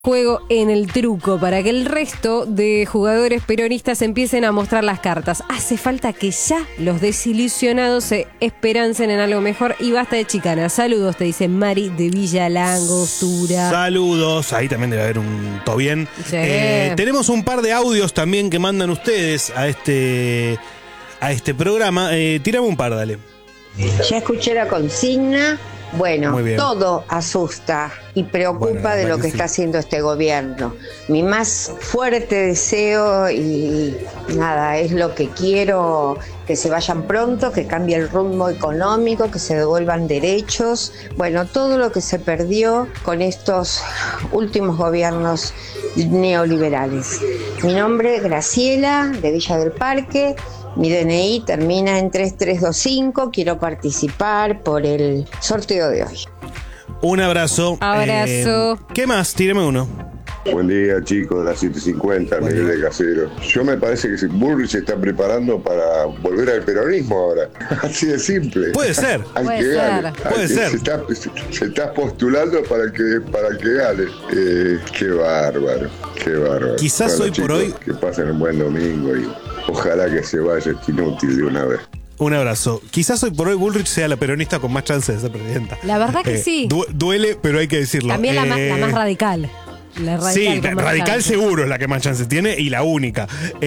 Juego en el truco para que el resto de jugadores peronistas empiecen a mostrar las cartas. Hace falta que ya los desilusionados se esperancen en algo mejor y basta de chicanas. Saludos, te dice Mari de Villa La Angostura. Saludos, ahí también debe haber un todo bien. Sí. Tenemos un par de audios también que mandan ustedes a este programa. Tirame un par, dale. Ya escuché la consigna. Bueno, todo asusta y preocupa de lo que está haciendo este gobierno. Mi más fuerte deseo y nada, es lo que quiero, que se vayan pronto, que cambie el rumbo económico, que se devuelvan derechos. Bueno, todo lo que se perdió con estos últimos gobiernos neoliberales. Mi nombre es Graciela, de Villa del Parque. Mi DNI termina en 3325. Quiero participar por el sorteo de hoy. Un abrazo. Abrazo. ¿Qué más? Tíreme uno. Buen día, chicos, de las 7:50, Miguel de Casero. Yo me parece que Bullrich se está preparando para volver al peronismo ahora. Así de simple. Puede ser. Puede ser. Se está postulando para que gane. Qué bárbaro. Quizás bueno, hoy chicos, por hoy. Que pasen un buen domingo y ojalá que se vaya este inútil de una vez. Un abrazo. Quizás hoy por hoy Bullrich sea la peronista con más chance de ser presidenta. La verdad que sí. Duele, pero hay que decirlo. También la más radical. Sí, radical seguro es la que más chance tiene y la única.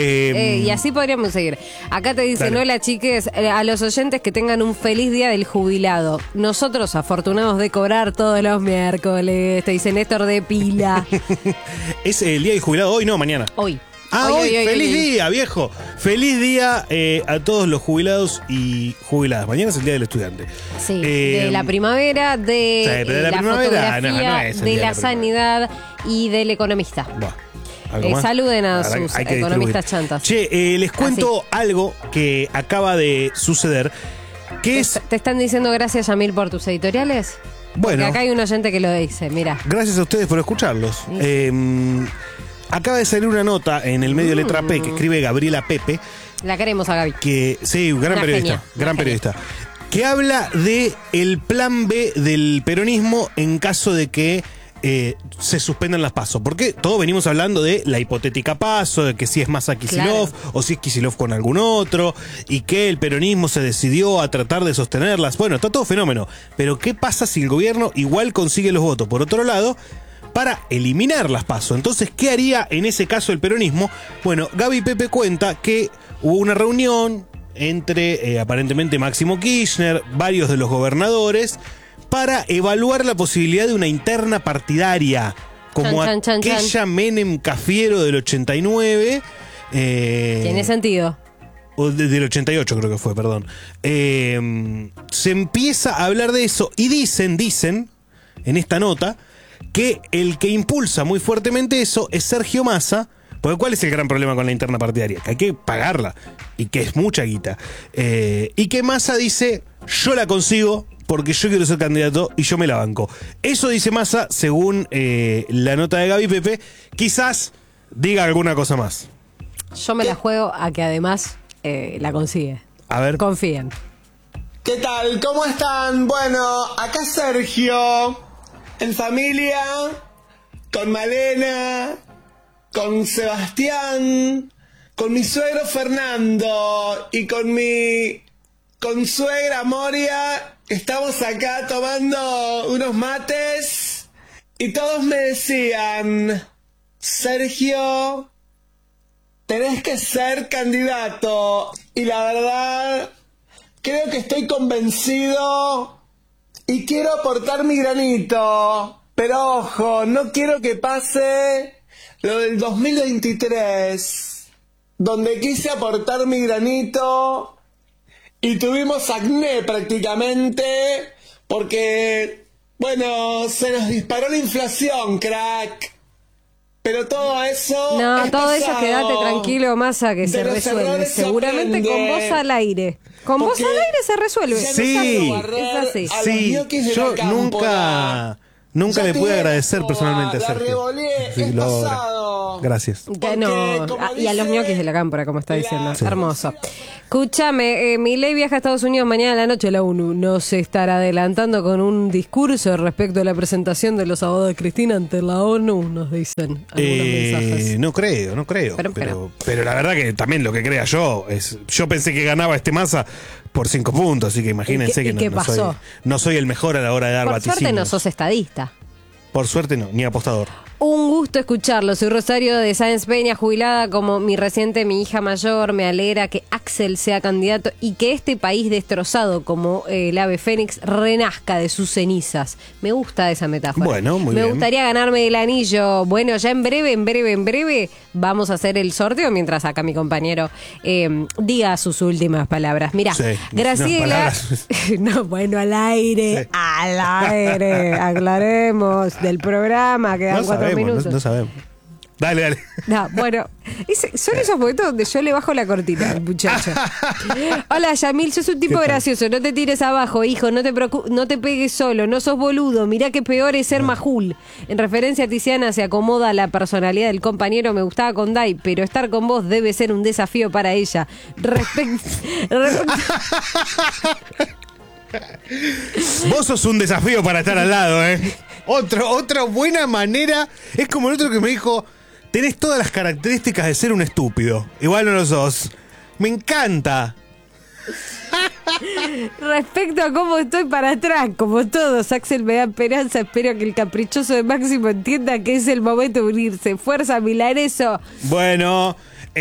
Y así podríamos seguir. Acá te dicen, hola chiques, a los oyentes que tengan un feliz día del jubilado. Nosotros afortunados de cobrar todos los miércoles, te dice Néstor de Pila. ¿Es el día del jubilado hoy? No, mañana. Hoy. Hoy. Feliz día, viejo. Feliz día a todos los jubilados y jubiladas. Mañana es el día del estudiante. Sí, de la primavera, de la fotografía, de la sanidad y del economista. Saluden a sus economistas chantas. Che, les cuento algo que acaba de suceder. ¿Te están diciendo gracias, Yamil, por tus editoriales? Bueno. Porque acá hay un oyente que lo dice, mira. Gracias a ustedes por escucharlos. Acaba de salir una nota en el medio Letra P que escribe Gabriela Pepe. La queremos a Gaby. Sí, gran periodista. Que habla de el plan B del peronismo en caso de que se suspendan las PASO. Porque todos venimos hablando de la hipotética PASO, de que si es Massa Kicillof o si es Kicillof con algún otro, y que el peronismo se decidió a tratar de sostenerlas. Bueno, está todo fenómeno. Pero ¿qué pasa si el gobierno igual consigue los votos? Por otro lado, para eliminar las PASO. Entonces, ¿qué haría en ese caso el peronismo? Bueno, Gaby Pepe cuenta que hubo una reunión entre aparentemente Máximo Kirchner, varios de los gobernadores, para evaluar la posibilidad de una interna partidaria, como aquella Menem Cafiero del 89. ¿Tiene sentido? O del 88 creo que fue, perdón. Se empieza a hablar de eso y dicen en esta nota que el que impulsa muy fuertemente eso es Sergio Massa. Porque ¿cuál es el gran problema con la interna partidaria? Que hay que pagarla y que es mucha guita. Y que Massa dice, yo la consigo porque yo quiero ser candidato y yo me la banco. Eso dice Massa según la nota de Gaby Pepe. Quizás diga alguna cosa más. Yo me la juego a que además la consigue. A ver. Confíen. ¿Qué tal? ¿Cómo están? Bueno, acá Sergio, en familia, con Malena, con Sebastián, con mi suegro Fernando y con mi consuegra Moria. Estamos acá tomando unos mates y todos me decían, Sergio, tenés que ser candidato. Y la verdad, creo que estoy convencido y quiero aportar mi granito. Pero ojo, no quiero que pase lo del 2023, donde quise aportar mi granito y tuvimos acné prácticamente, porque, bueno, se nos disparó la inflación, crack. Pero todo eso... No, todo eso quédate tranquilo, Massa, que se resuelve. Seguramente con vos al aire. Con vos al aire se resuelve. Sí, es así. Sí, yo nunca le pude agradecer personalmente a Sergio. La revolé, es pasado. Gracias. Y a los ñoquis de la cámpora, como está diciendo. Sí. Hermoso. Escúchame, Milei viaja a Estados Unidos mañana a la noche. La ONU no se estará adelantando con un discurso respecto a la presentación de los abogados de Cristina ante la ONU, nos dicen algunos mensajes. No creo. Pero la verdad que también lo que crea yo es... Yo pensé que ganaba Massa por 5 puntos, así que imagínense que no soy el mejor a la hora de dar vaticinios. Por suerte no sos estadista. Por suerte no, ni apostador. Un gusto escucharlo. Soy Rosario de Sáenz Peña, jubilada como mi hija mayor. Me alegra que Axel sea candidato y que este país destrozado como el ave fénix renazca de sus cenizas. Me gusta esa metáfora. Bueno, muy bien. Me gustaría ganarme el anillo. Bueno, ya en breve vamos a hacer el sorteo mientras acá mi compañero diga sus últimas palabras. Mirá, sí, Graciela... No, bueno, al aire. Sí. Al aire. Aclaremos del programa. Quedan 4 minutos. No sabemos. Dale. No, bueno, son esos momentos donde yo le bajo la cortina al muchacho. Hola, Yamil, sos un tipo gracioso. No te tires abajo, hijo. No te pegues solo. No sos boludo. Mirá que peor es ser majul. En referencia a Tiziana, se acomoda la personalidad del compañero. Me gustaba con Dai, pero estar con vos debe ser un desafío para ella. Vos sos un desafío para estar al lado, ¿eh? Otra buena manera. Es como el otro que me dijo: tenés todas las características de ser un estúpido. Igual no lo sos. Me encanta. Respecto a cómo estoy para atrás, como todos, Axel me da esperanza. Espero que el caprichoso de Máximo entienda que es el momento de unirse. Fuerza, milaneso. Bueno,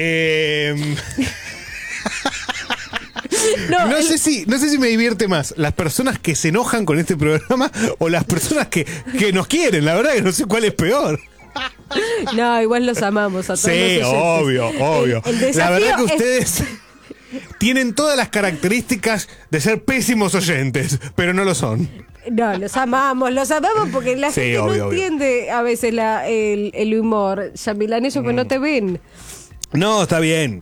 No sé si me divierte más las personas que se enojan con este programa o las personas que nos quieren. La verdad que no sé cuál es peor. No, igual los amamos a todos. Sí, obvio. La verdad que ustedes tienen todas las características de ser pésimos oyentes, pero no lo son. No, los amamos porque la gente no entiende a veces el humor. Yamilán, eso que no te ven. No, está bien.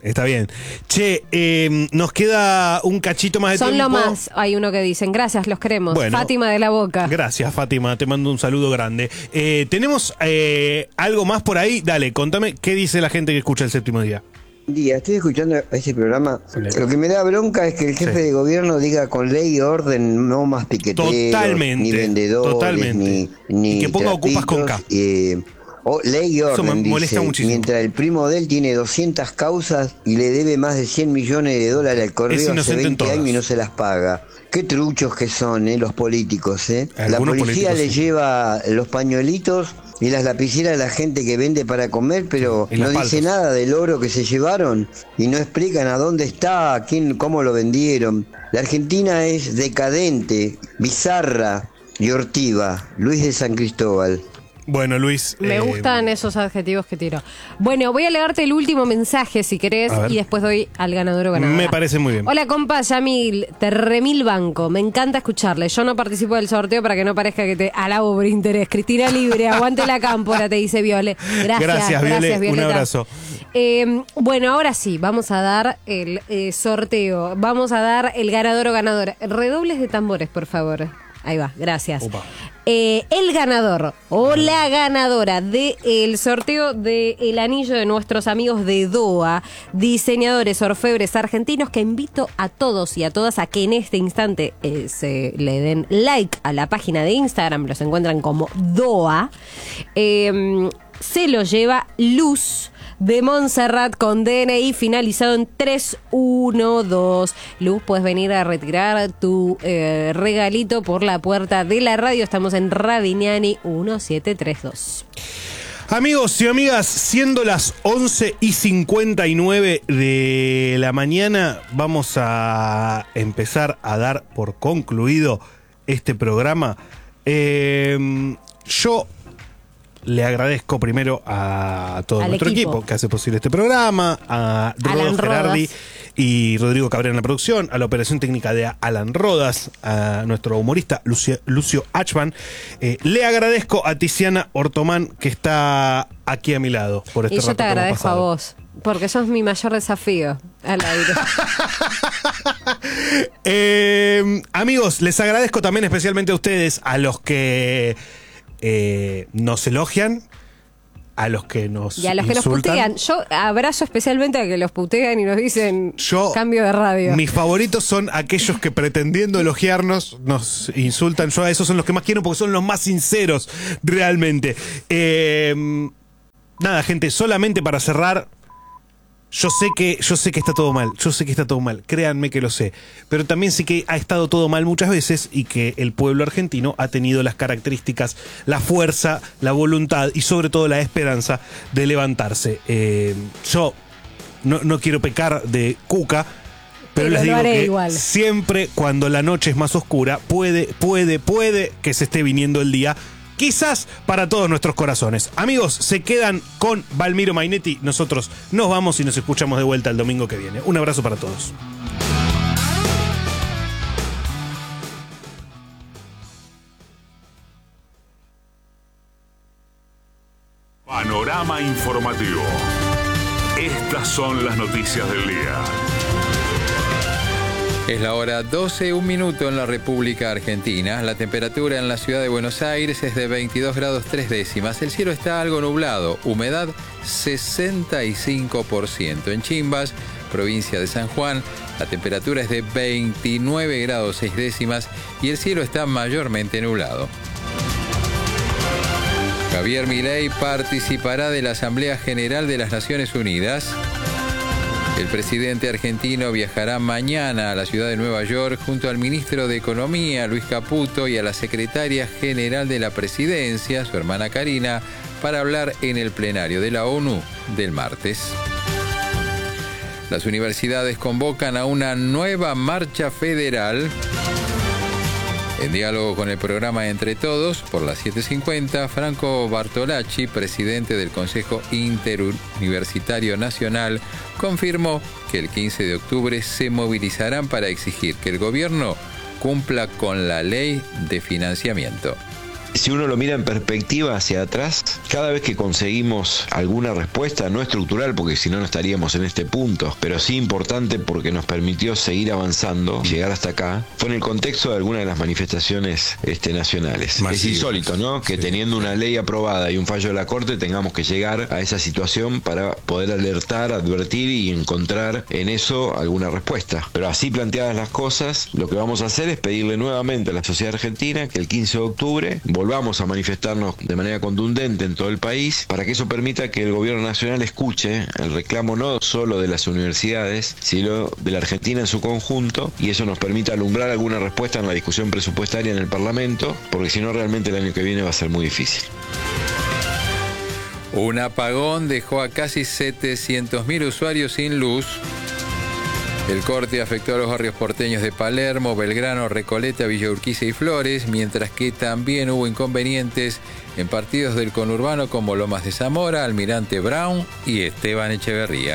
Che, nos queda un cachito más de tiempo. Son lo más. Hay uno que dicen, gracias, los queremos. Bueno, Fátima de la Boca. Gracias, Fátima, te mando un saludo grande. ¿Tenemos algo más por ahí? Dale, contame, ¿qué dice la gente que escucha el Séptimo Día? Estoy escuchando este programa. Lo que me da bronca es que el jefe de gobierno diga con ley y orden no más piqueteros, ni vendedores, ni y que ponga ocupas con K. Ley y orden, dice, mientras el primo de él tiene 200 causas y le debe más de 100 millones de dólares al correo hace 20 años y no se las paga. Qué truchos que son los políticos. La policía le lleva los pañuelitos y las lapiceras a la gente que vende para comer, pero no dice nada del oro que se llevaron y no explican a dónde está, cómo lo vendieron. La Argentina es decadente, bizarra y hortiva. Luis de San Cristóbal. Bueno, Luis. Me gustan esos adjetivos que tiro. Bueno, voy a leerte el último mensaje, si querés, y después doy al ganador o ganadora. Me parece muy bien. Hola, compa, Yamil, te remil banco. Me encanta escucharle. Yo no participo del sorteo para que no parezca que te alabo por interés. Cristina Libre, aguante la cámpora, te dice Viole. Gracias, Viole. Un abrazo. Bueno, ahora sí, vamos a dar el sorteo. Vamos a dar el ganador o ganadora. Redobles de tambores, por favor. Ahí va, gracias. El ganador o la ganadora del sorteo del anillo de nuestros amigos de DOA, diseñadores orfebres argentinos, que invito a todos y a todas a que en este instante se le den like a la página de Instagram, los encuentran como DOA. Se lo lleva Luz de Montserrat con DNI finalizado en 312. Luz, puedes venir a retirar tu regalito por la puerta de la radio. Estamos en Radignani 1732. Amigos y amigas, siendo las 11:59 de la mañana, vamos a empezar a dar por concluido este programa. Yo le agradezco primero a todo nuestro equipo que hace posible este programa, a Rodo Gerardi y Rodrigo Cabrera en la producción, a la operación técnica de Alan Rodas, a nuestro humorista Lucio Achman. Le agradezco a Tiziana Ortomán, que está aquí a mi lado por este rato. Y yo te agradezco a vos, porque sos mi mayor desafío al aire. Amigos, les agradezco también especialmente a ustedes, a los que nos elogian, a los que nos y a los que nos insultan. putean. Yo abrazo especialmente a que los putean y nos dicen cambio de radio. Mis favoritos son aquellos que pretendiendo elogiarnos nos insultan. Yo a esos son los que más quiero porque son los más sinceros realmente. Nada, gente, solamente para cerrar. Yo sé que está todo mal, créanme que lo sé, pero también sé que ha estado todo mal muchas veces y que el pueblo argentino ha tenido las características, la fuerza, la voluntad y sobre todo la esperanza de levantarse. Yo no quiero pecar de cuca, pero les digo que igual. Siempre cuando la noche es más oscura, puede que se esté viniendo el día. Quizás para todos nuestros corazones. Amigos, se quedan con Valmiro Mainetti. Nosotros nos vamos y nos escuchamos de vuelta el domingo que viene. Un abrazo para todos. Panorama informativo. Estas son las noticias del día. Es la hora 12, 1 minuto en la República Argentina. La temperatura en la ciudad de Buenos Aires es de 22 grados 3 décimas. El cielo está algo nublado, humedad 65%. En Chimbas, provincia de San Juan, la temperatura es de 29 grados 6 décimas y el cielo está mayormente nublado. Javier Milei participará de la Asamblea General de las Naciones Unidas. El presidente argentino viajará mañana a la ciudad de Nueva York junto al ministro de Economía, Luis Caputo, y a la secretaria general de la presidencia, su hermana Karina, para hablar en el plenario de la ONU del martes. Las universidades convocan a una nueva marcha federal. En diálogo con el programa Entre Todos, por las 7:50, Franco Bartolacci, presidente del Consejo Interuniversitario Nacional, confirmó que el 15 de octubre se movilizarán para exigir que el gobierno cumpla con la ley de financiamiento. Si uno lo mira en perspectiva hacia atrás, cada vez que conseguimos alguna respuesta, no estructural, porque si no, no estaríamos en este punto, pero sí importante porque nos permitió seguir avanzando y llegar hasta acá, fue en el contexto de alguna de las manifestaciones nacionales. Masivas. Es insólito, ¿no? Que teniendo una ley aprobada y un fallo de la Corte tengamos que llegar a esa situación para poder alertar, advertir y encontrar en eso alguna respuesta. Pero así planteadas las cosas, lo que vamos a hacer es pedirle nuevamente a la sociedad argentina que el 15 de octubre volvamos a manifestarnos de manera contundente en todo el país para que eso permita que el gobierno nacional escuche el reclamo no solo de las universidades, sino de la Argentina en su conjunto, y eso nos permita alumbrar alguna respuesta en la discusión presupuestaria en el Parlamento, porque si no realmente el año que viene va a ser muy difícil. Un apagón dejó a casi 700.000 usuarios sin luz. El corte afectó a los barrios porteños de Palermo, Belgrano, Recoleta, Villa Urquiza y Flores, mientras que también hubo inconvenientes en partidos del conurbano como Lomas de Zamora, Almirante Brown y Esteban Echeverría.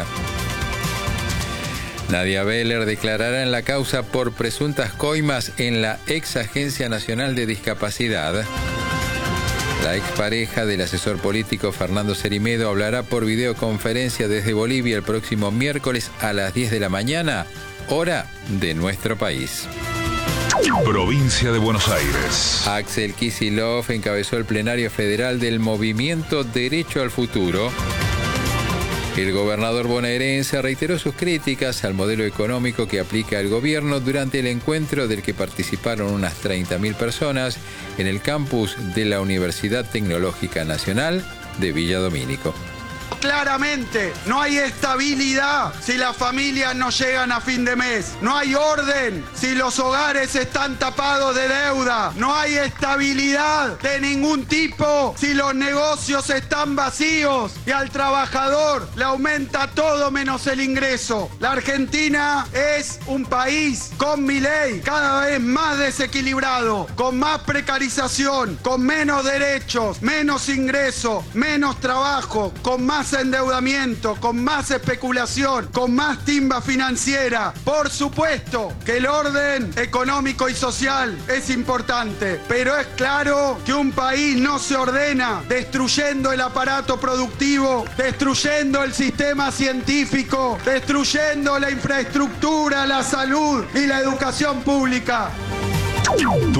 Nadia Beller declarará en la causa por presuntas coimas en la ex Agencia Nacional de Discapacidad. La expareja del asesor político Fernando Cerimedo hablará por videoconferencia desde Bolivia el próximo miércoles a las 10 de la mañana, hora de nuestro país. Provincia de Buenos Aires. Axel Kicillof encabezó el plenario federal del Movimiento Derecho al Futuro. El gobernador bonaerense reiteró sus críticas al modelo económico que aplica el gobierno durante el encuentro del que participaron unas 30.000 personas en el campus de la Universidad Tecnológica Nacional de Villa Domínico. Claramente, no hay estabilidad si las familias no llegan a fin de mes. No hay orden si los hogares están tapados de deuda. No hay estabilidad de ningún tipo si los negocios están vacíos y al trabajador le aumenta todo menos el ingreso. La Argentina es un país con Milei cada vez más desequilibrado, con más precarización, con menos derechos, menos ingreso, menos trabajo, con más endeudamiento, con más especulación, con más timba financiera. Por supuesto que el orden económico y social es importante, pero es claro que un país no se ordena destruyendo el aparato productivo, destruyendo el sistema científico, destruyendo la infraestructura, la salud y la educación pública.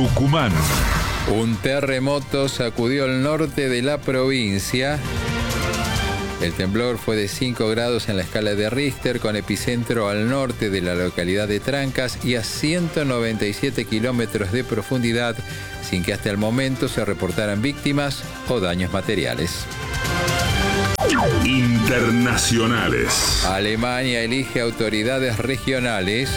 Tucumán. Un terremoto sacudió el norte de la provincia. El temblor fue de 5 grados en la escala de Richter, con epicentro al norte de la localidad de Trancas y a 197 kilómetros de profundidad, sin que hasta el momento se reportaran víctimas o daños materiales. Internacionales. Alemania elige autoridades regionales.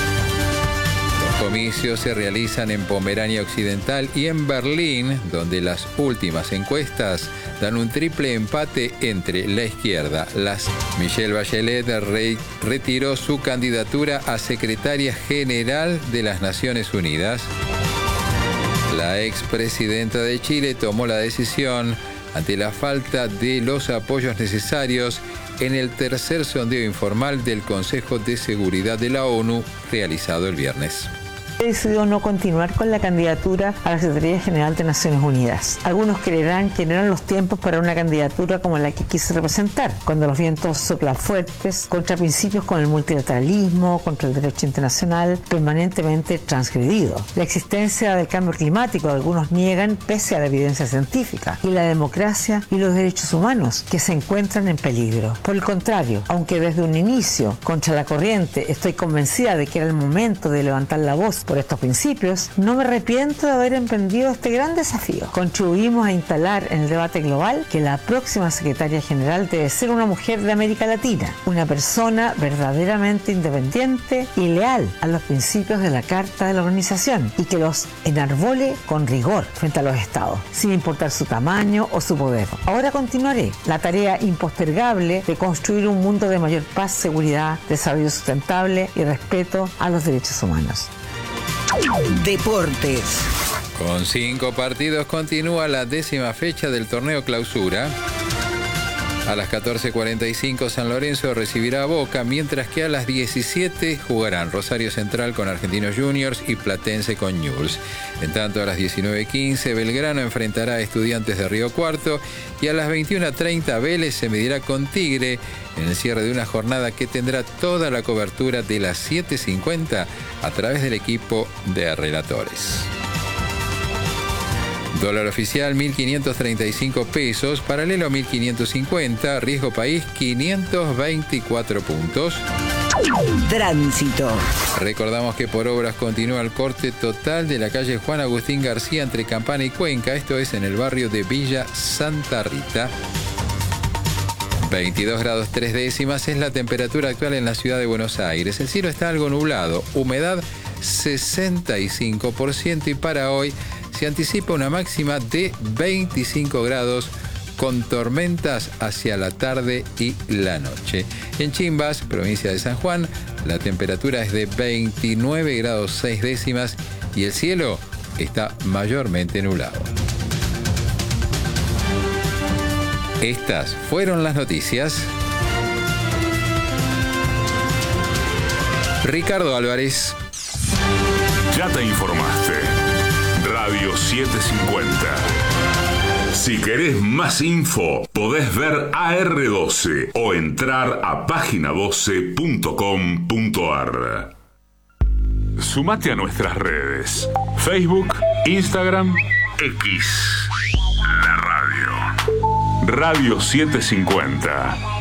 Los comicios se realizan en Pomerania Occidental y en Berlín, donde las últimas encuestas dan un triple empate entre la izquierda. Michelle Bachelet retiró su candidatura a secretaria general de las Naciones Unidas. La expresidenta de Chile tomó la decisión ante la falta de los apoyos necesarios en el tercer sondeo informal del Consejo de Seguridad de la ONU realizado el viernes. He decidido no continuar con la candidatura a la Secretaría General de Naciones Unidas. Algunos creerán que no eran los tiempos para una candidatura como la que quise representar, cuando los vientos soplan fuertes, contra principios como el multilateralismo, contra el derecho internacional, permanentemente transgredido. La existencia del cambio climático algunos niegan pese a la evidencia científica, y la democracia y los derechos humanos, que se encuentran en peligro. Por el contrario, aunque desde un inicio, contra la corriente, estoy convencida de que era el momento de levantar la voz por estos principios, no me arrepiento de haber emprendido este gran desafío. Contribuimos a instalar en el debate global que la próxima secretaria general debe ser una mujer de América Latina, una persona verdaderamente independiente y leal a los principios de la Carta de la Organización, y que los enarbole con rigor frente a los estados, sin importar su tamaño o su poder. Ahora continuaré la tarea impostergable de construir un mundo de mayor paz, seguridad, desarrollo sustentable y respeto a los derechos humanos. Deportes. Con 5 partidos continúa la 10ª fecha del torneo Clausura. A las 14:45 San Lorenzo recibirá a Boca, mientras que a las 17 jugarán Rosario Central con Argentinos Juniors y Platense con Newell's. En tanto, a las 19:15 Belgrano enfrentará a Estudiantes de Río Cuarto y a las 21:30 Vélez se medirá con Tigre en el cierre de una jornada que tendrá toda la cobertura de las 7:50 a través del equipo de relatores. Dólar oficial 1.535 pesos, paralelo 1.550, riesgo país 524 puntos. Tránsito. Recordamos que por obras continúa el corte total de la calle Juan Agustín García entre Campana y Cuenca, esto es en el barrio de Villa Santa Rita. 22 grados 3 décimas es la temperatura actual en la ciudad de Buenos Aires. El cielo está algo nublado, humedad 65% y para hoy se anticipa una máxima de 25 grados con tormentas hacia la tarde y la noche. En Chimbas, provincia de San Juan, la temperatura es de 29 grados 6 décimas y el cielo está mayormente nublado. Estas fueron las noticias. Ricardo Álvarez. Ya te informaste. Radio 750. Si querés más info, podés ver AR12 o entrar a página12.com.ar. Sumate a nuestras redes: Facebook, Instagram, X. La radio. Radio 750.